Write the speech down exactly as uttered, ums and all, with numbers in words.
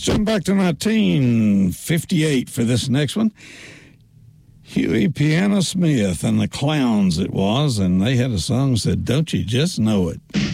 jump back to nineteen fifty-eight for this next one. Huey Piano Smith and the Clowns it was, and they had a song that said, "Don't You Just Know It."